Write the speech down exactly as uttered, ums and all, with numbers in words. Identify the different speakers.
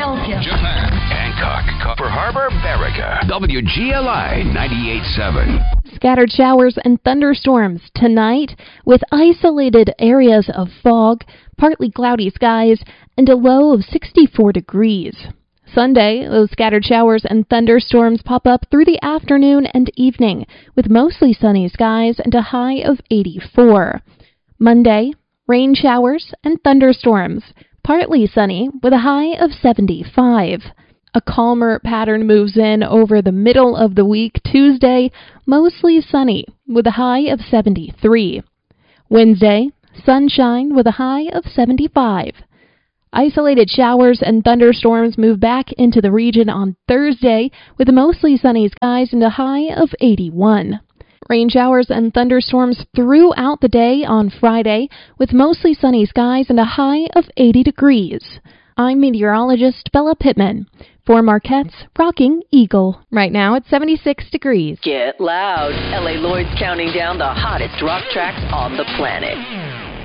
Speaker 1: Philadelphia,
Speaker 2: Japan, Hancock, Copper Harbor, Berica, W G L I ninety-eight point seven.
Speaker 3: Scattered showers and thunderstorms tonight with isolated areas of fog, partly cloudy skies, and a low of sixty-four degrees. Sunday, those scattered showers and thunderstorms pop up through the afternoon and evening with mostly sunny skies and a high of eighty-four. Monday, rain showers and thunderstorms, partly sunny with a high of seventy-five. A calmer pattern moves in over the middle of the week. Tuesday, mostly sunny with a high of seventy-three. Wednesday, sunshine with a high of seventy-five. Isolated showers and thunderstorms move back into the region on Thursday with mostly sunny skies and a high of eighty-one. Rain showers and thunderstorms throughout the day on Friday with mostly sunny skies and a high of eighty degrees. I'm meteorologist Bella Pittman for Marquette's Rocking Eagle. Right now it's seventy-six degrees.
Speaker 4: Get loud. L A Lloyd's counting down the hottest rock tracks on the planet.